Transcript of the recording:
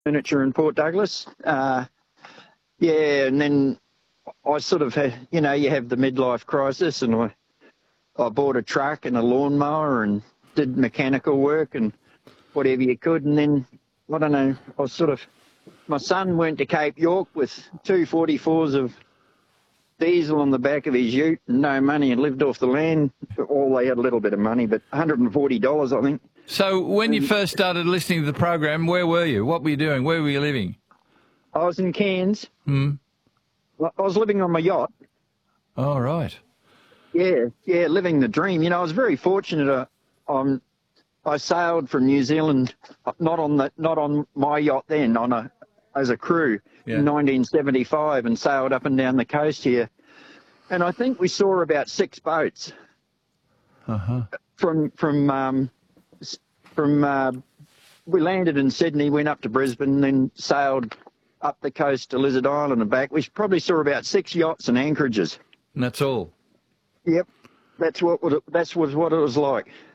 furniture in Port Douglas. Yeah, and then I sort of had, you have the midlife crisis, and I bought a truck and a lawnmower and did mechanical work and whatever you could. And then, I don't know, my son went to Cape York with 244s of diesel on the back of his ute and no money and lived off the land. All they had a little bit of money, but $140, I think. So when you first started listening to the program, where were you? What were you doing? Where were you living? I was in Cairns. Hmm. I was living on my yacht. Oh, right. Yeah, living the dream. I was very fortunate. I sailed from New Zealand, not on my yacht then, as a crew in 1975, and sailed up and down the coast here. And I think we saw about 6 boats from we landed in Sydney, went up to Brisbane, then sailed up the coast to Lizard Island and back. We probably saw about 6 yachts and anchorages. And that's all? Yep, that's what it was like.